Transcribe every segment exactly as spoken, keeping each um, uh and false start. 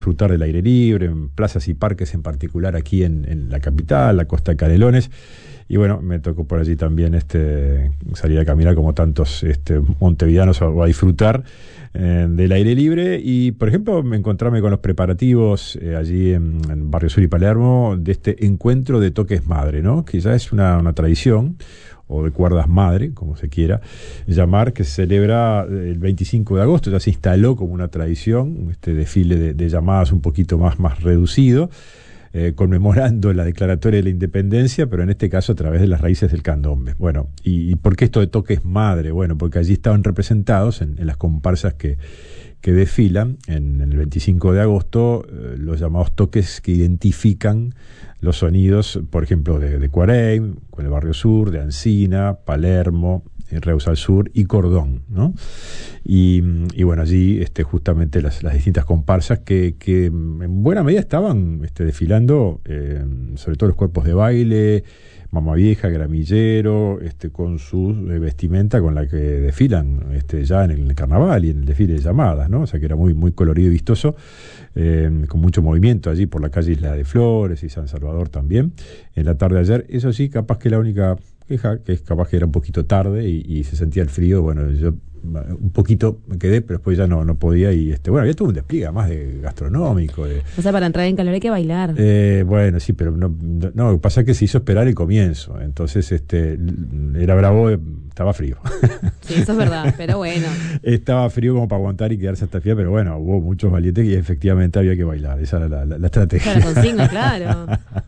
disfrutar del aire libre, en plazas y parques en particular aquí en, en la capital, la costa de Canelones. Y bueno, me tocó por allí también este, salir a caminar como tantos este, montevideanos o a disfrutar eh, del aire libre. Y, por ejemplo, me encontrarme con los preparativos eh, allí en, en Barrio Sur y Palermo de este encuentro de toques madre, ¿no? Que ya es una, una tradición, o de cuerdas madre, como se quiera llamar, que se celebra el veinticinco de agosto, ya se instaló como una tradición, este desfile de, de llamadas un poquito más, más reducido, eh, conmemorando la declaratoria de la independencia, pero en este caso a través de las raíces del candombe. Bueno, ¿y, y por qué esto de toques madre? Bueno, porque allí estaban representados en, en las comparsas que, que desfilan en, en el veinticinco de agosto, eh, los llamados toques que identifican los sonidos, por ejemplo, de, de Cuareim, con el Barrio Sur, de Ancina, Palermo, Reus al Sur y Cordón, ¿no? Y, y bueno, allí este, justamente las, las distintas comparsas que, que en buena medida estaban este, desfilando, eh, sobre todo los cuerpos de baile, Mamá Vieja, Gramillero, este, con su eh, vestimenta con la que desfilan este, ya en el carnaval y en el desfile de llamadas, ¿no? O sea que era muy, muy colorido y vistoso, eh, con mucho movimiento allí por la calle Isla de Flores y San Salvador también, en la tarde de ayer. Eso sí, capaz que la única queja, que es capaz que era un poquito tarde y, y se sentía el frío. Bueno, yo un poquito me quedé, pero después ya no, no podía. Y este bueno, había todo un despliegue más de gastronómico. De, o sea, para entrar en calor hay que bailar. Eh, bueno, sí, pero no, no, lo que pasa es que se hizo esperar el comienzo. Entonces, este era bravo, estaba frío. Sí, eso es verdad, pero bueno. Estaba frío como para aguantar y quedarse hasta el final, pero bueno, hubo muchos valientes y efectivamente había que bailar. Esa era la, la, la estrategia. Claro, consigna, claro.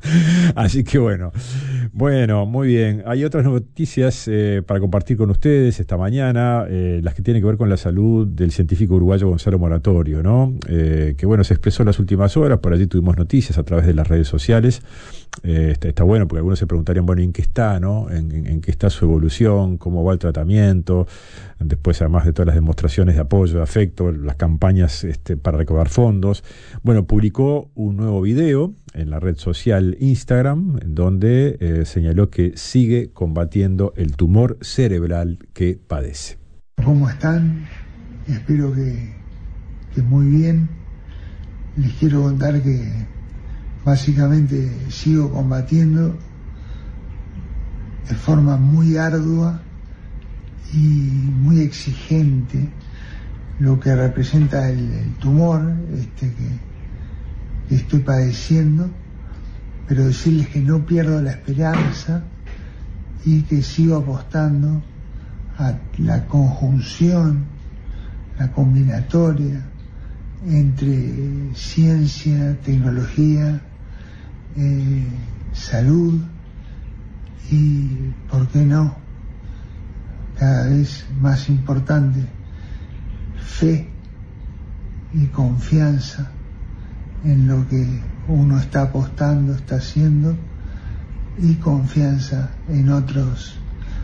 Así que bueno, bueno, muy bien. Hay otras noticias eh, para compartir con ustedes esta mañana, eh, las que tienen que ver con la salud del científico uruguayo Gonzalo Moratorio, ¿no? Eh, que bueno, se expresó en las últimas horas, por allí tuvimos noticias a través de las redes sociales. Eh, está, está bueno porque algunos se preguntarían, bueno, ¿en qué está, no? ¿En, en, en qué está su evolución? ¿Cómo va el tratamiento? Después, además de todas las demostraciones de apoyo, de afecto, las campañas este, para recaudar fondos. Bueno, publicó un nuevo video en la red social Instagram, en donde eh, señaló que sigue combatiendo el tumor cerebral que padece. ¿Cómo están? Espero que, que muy bien. Les quiero contar que básicamente sigo combatiendo de forma muy ardua y muy exigente lo que representa el, el tumor este que, que estoy padeciendo, pero decirles que no pierdo la esperanza y que sigo apostando a la conjunción, la combinatoria entre ciencia, tecnología, eh, salud y, ¿por qué no?, cada vez más importante, fe y confianza en lo que uno está apostando, está haciendo, y confianza en otros.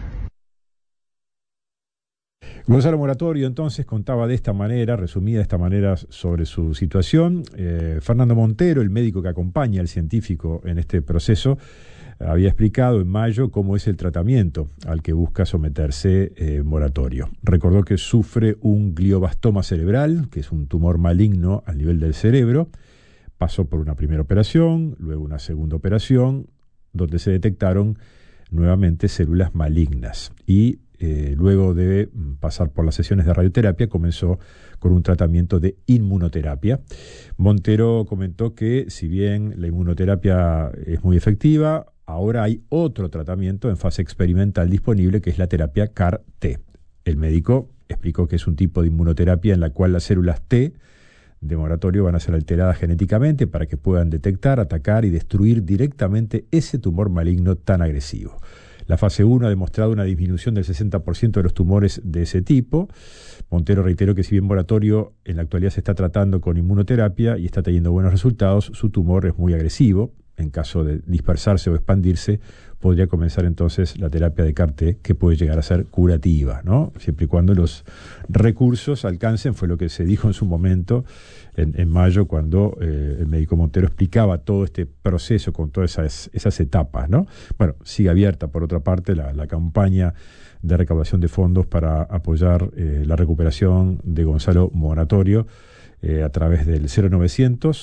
Gonzalo Moratorio entonces contaba de esta manera, resumida de esta manera sobre su situación. Eh, Fernando Montero, el médico que acompaña al científico en este proceso, había explicado en mayo cómo es el tratamiento al que busca someterse eh, Moratorio. Recordó que sufre un glioblastoma cerebral, que es un tumor maligno al nivel del cerebro. Pasó por una primera operación, luego una segunda operación, donde se detectaron nuevamente células malignas. Y eh, luego de pasar por las sesiones de radioterapia, comenzó con un tratamiento de inmunoterapia. Montero comentó que si bien la inmunoterapia es muy efectiva, ahora hay otro tratamiento en fase experimental disponible, que es la terapia C A R T. El médico explicó que es un tipo de inmunoterapia en la cual las células T de Moratorio van a ser alteradas genéticamente para que puedan detectar, atacar y destruir directamente ese tumor maligno tan agresivo. La fase uno ha demostrado una disminución del sesenta por ciento de los tumores de ese tipo. Montero reiteró que si bien Moratorio en la actualidad se está tratando con inmunoterapia y está teniendo buenos resultados, su tumor es muy agresivo. En caso de dispersarse o expandirse, podría comenzar entonces la terapia de C A R T, que puede llegar a ser curativa, ¿no? Siempre y cuando los recursos alcancen, fue lo que se dijo en su momento, en, en mayo, cuando eh, el médico Montero explicaba todo este proceso con todas esas, esas etapas, ¿no? Bueno, sigue abierta, por otra parte, la, la campaña de recaudación de fondos para apoyar eh, la recuperación de Gonzalo Moratorio eh, a través del cero novecientos